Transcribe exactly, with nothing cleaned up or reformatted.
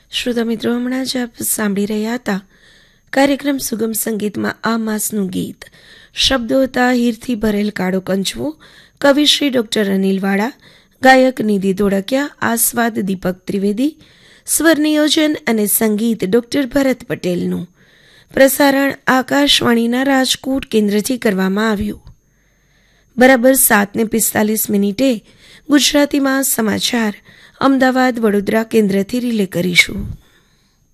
શ્રોતા મિત્રો, હમણાં જ આપ સાંભળી રહ્યા હતા કાર્યક્રમ સુગમ સંગીતમાં આ માસનું ગીત. શબ્દો હતા હીરથી ભરેલ કાળો કંચવો, કવિશ્રી ડોક્ટર અનિલ વાળા, ગાયક નિધિ ધોળકિયા, આસ્વાદ દીપક ત્રિવેદી, સ્વર નિયોજન અને સંગીત ડોક્ટર ભરત પટેલનું. પ્રસારણ આકાશવાણીના રાજકોટ કેન્દ્રથી કરવામાં આવ્યું. બરાબર સાત ને પિસ્તાલીસ મિનિટે ગુજરાતીમાં સમાચાર અમદાવાદ વડોદરા કેન્દ્રથી રિલે કરીશું.